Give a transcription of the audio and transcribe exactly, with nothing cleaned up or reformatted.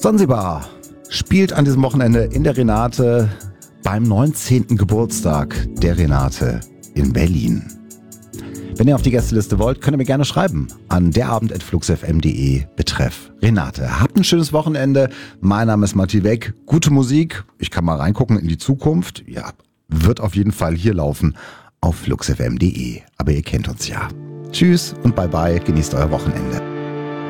Sansibar spielt an diesem Wochenende in der Renate beim neunzehnten Geburtstag der Renate in Berlin. Wenn ihr auf die Gästeliste wollt, könnt ihr mir gerne schreiben an derabend at fluxfm punkt de betreff Renate. Habt ein schönes Wochenende. Mein Name ist Matti Weck. Gute Musik. Ich kann mal reingucken in die Zukunft. Ja, wird auf jeden Fall hier laufen auf fluxfm punkt de. Aber ihr kennt uns ja. Tschüss und bye bye. Genießt euer Wochenende.